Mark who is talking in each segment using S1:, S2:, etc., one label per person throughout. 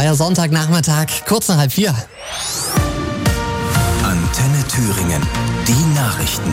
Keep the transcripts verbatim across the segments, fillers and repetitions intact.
S1: freier Sonntagnachmittag, kurz nach halb vier.
S2: Antenne Thüringen, die Nachrichten.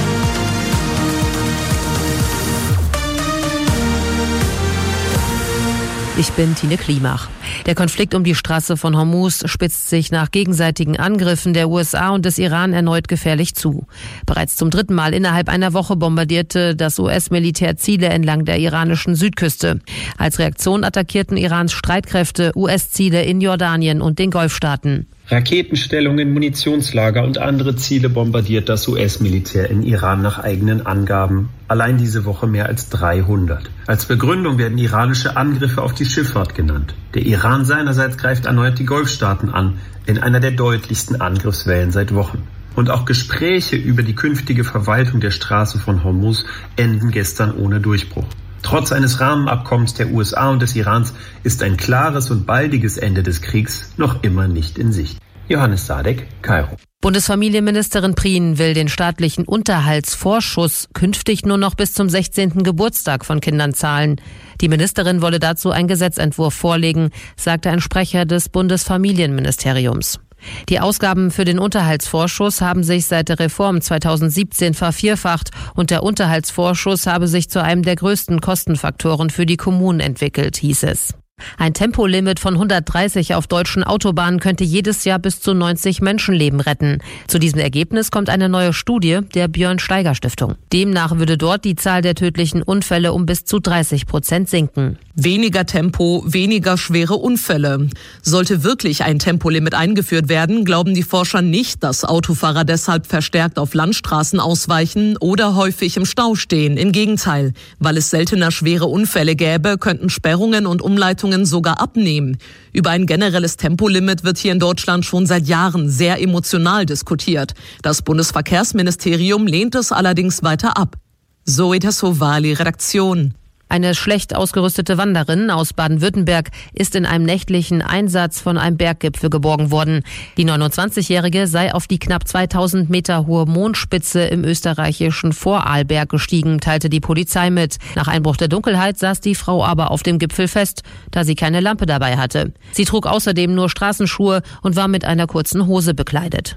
S3: Ich bin Tine Klimach. Der Konflikt um die Straße von Hormuz spitzt sich nach gegenseitigen Angriffen der U S A und des Iran erneut gefährlich zu. Bereits zum dritten Mal innerhalb einer Woche bombardierte das U S-Militär Ziele entlang der iranischen Südküste. Als Reaktion attackierten Irans Streitkräfte U S-Ziele in Jordanien und den Golfstaaten.
S4: Raketenstellungen, Munitionslager und andere Ziele bombardiert das U S-Militär in Iran nach eigenen Angaben. Allein diese Woche mehr als dreihundert. Als Begründung werden iranische Angriffe auf die Schifffahrt genannt. Der Iran seinerseits greift erneut die Golfstaaten an, in einer der deutlichsten Angriffswellen seit Wochen. Und auch Gespräche über die künftige Verwaltung der Straße von Hormuz enden gestern ohne Durchbruch. Trotz eines Rahmenabkommens der U S A und des Irans ist ein klares und baldiges Ende des Kriegs noch immer nicht in Sicht. Johannes Sadek, Kairo.
S3: Bundesfamilienministerin Prien will den staatlichen Unterhaltsvorschuss künftig nur noch bis zum sechzehnten Geburtstag von Kindern zahlen. Die Ministerin wolle dazu einen Gesetzentwurf vorlegen, sagte ein Sprecher des Bundesfamilienministeriums. Die Ausgaben für den Unterhaltsvorschuss haben sich seit der Reform zweitausendsiebzehn vervierfacht und der Unterhaltsvorschuss habe sich zu einem der größten Kostenfaktoren für die Kommunen entwickelt, hieß es. Ein Tempolimit von hundertdreißig auf deutschen Autobahnen könnte jedes Jahr bis zu neunzig Menschenleben retten. Zu diesem Ergebnis kommt eine neue Studie der Björn-Steiger-Stiftung. Demnach würde dort die Zahl der tödlichen Unfälle um bis zu dreißig Prozent sinken.
S5: Weniger Tempo, weniger schwere Unfälle. Sollte wirklich ein Tempolimit eingeführt werden, glauben die Forscher nicht, dass Autofahrer deshalb verstärkt auf Landstraßen ausweichen oder häufig im Stau stehen. Im Gegenteil, weil es seltener schwere Unfälle gäbe, könnten Sperrungen und Umleitungen sogar abnehmen. Über ein generelles Tempolimit wird hier in Deutschland schon seit Jahren sehr emotional diskutiert. Das Bundesverkehrsministerium lehnt es allerdings weiter ab. Zoe Tassovali, Redaktion.
S3: Eine schlecht ausgerüstete Wanderin aus Baden-Württemberg ist in einem nächtlichen Einsatz von einem Berggipfel geborgen worden. Die neunundzwanzigjährige sei auf die knapp zweitausend Meter hohe Mondspitze im österreichischen Vorarlberg gestiegen, teilte die Polizei mit. Nach Einbruch der Dunkelheit saß die Frau aber auf dem Gipfel fest, da sie keine Lampe dabei hatte. Sie trug außerdem nur Straßenschuhe und war mit einer kurzen Hose bekleidet.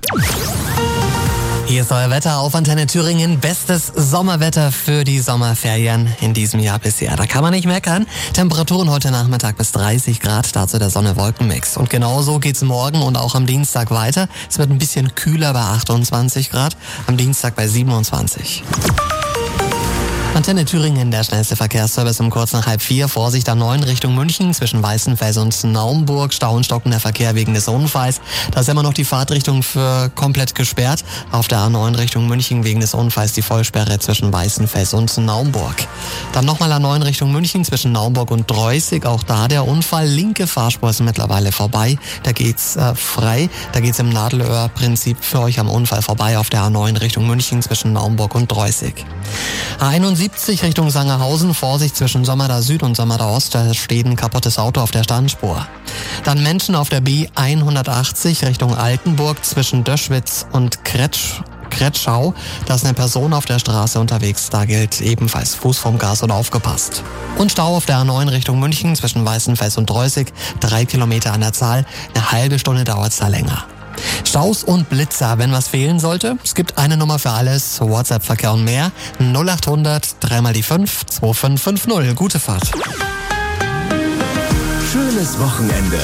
S1: Hier ist euer Wetter auf Antenne Thüringen. Bestes Sommerwetter für die Sommerferien in diesem Jahr bisher. Da kann man nicht meckern. Temperaturen heute Nachmittag bis dreißig Grad, dazu der Sonne-Wolken-Mix. Und genauso geht's morgen und auch am Dienstag weiter. Es wird ein bisschen kühler bei achtundzwanzig Grad, am Dienstag bei siebenundzwanzig. Antenne Thüringen, der schnellste Verkehrsservice um kurz nach halb vier. Vorsicht A neun Richtung München zwischen Weißenfels und Naumburg. Stau und stockender Verkehr wegen des Unfalls. Da ist immer noch die Fahrtrichtung für komplett gesperrt. Auf der A neun Richtung München wegen des Unfalls die Vollsperre zwischen Weißenfels und Naumburg. Dann nochmal A neun Richtung München zwischen Naumburg und Dreußig. Auch da der Unfall. Linke Fahrspur ist mittlerweile vorbei. Da geht's äh, frei. Da geht's im Nadelöhr-Prinzip für euch am Unfall vorbei auf der A neun Richtung München zwischen Naumburg und Dreußig. A einundsiebzig Richtung Sangerhausen, Vorsicht zwischen Sommerda Süd und Sommerda Ost, da steht ein kaputtes Auto auf der Standspur. Dann Menschen auf der B hundertachtzig Richtung Altenburg zwischen Döschwitz und Kretsch, Kretschau, da ist eine Person auf der Straße unterwegs, da gilt ebenfalls Fuß vom Gas und aufgepasst. Und Stau auf der A neun Richtung München zwischen Weißenfels und Dreußig, drei Kilometer an der Zahl, eine halbe Stunde dauert's da länger. Staus und Blitzer, wenn was fehlen sollte. Es gibt eine Nummer für alles, WhatsApp-Verkehr und mehr. null achthundert, dreimal die fünf, zwei fünf fünf null. Gute Fahrt.
S2: Schönes Wochenende.